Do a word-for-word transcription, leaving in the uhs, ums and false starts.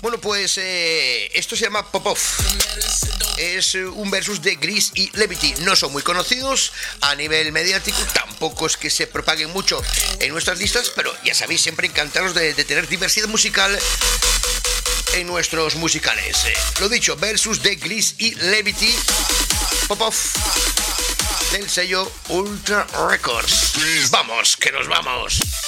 Bueno, pues eh, esto se llama Popov. Es un versus de Gris y Levity. No son muy conocidos a nivel mediático, tampoco es que se propaguen mucho en nuestras listas, pero ya sabéis, siempre encantados de, de tener diversidad musical en nuestros musicales. Eh, lo dicho, versus de Gris y Levity, Popov, del sello Ultra Records. Vamos, que nos vamos.